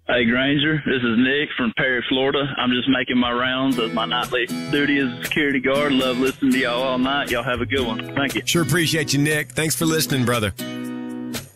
Hey, Granger, this is Nick from Perry, Florida. I'm just making my rounds as my nightly duty as a security guard. Love listening to y'all all night. Y'all have a good one. Thank you. Sure appreciate you, Nick. Thanks for listening, brother.